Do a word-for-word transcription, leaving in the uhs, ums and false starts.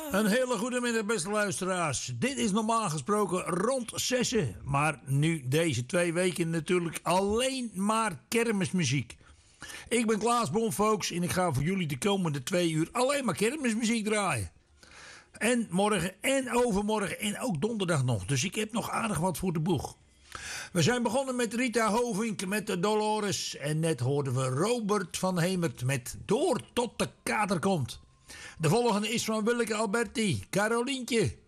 Een hele goede middag, beste luisteraars. Dit is normaal gesproken rond zessen. Maar nu deze twee weken natuurlijk alleen maar kermismuziek. Ik ben Klaas Bonfolks en ik ga voor jullie de komende twee uur alleen maar kermismuziek draaien. En morgen en overmorgen en ook donderdag nog. Dus ik heb nog aardig wat voor de boeg. We zijn begonnen met Rita Hovink met de Dolores. En net hoorden we Robert van Hemert met Door tot de kater komt. De volgende is van Willeke Alberti, Carolientje.